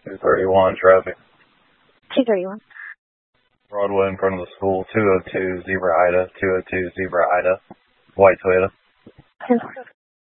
231 traffic. 231. Broadway in front of the school. 202 Zebra Ida. 202 Zebra Ida. White Toyota. 10-4.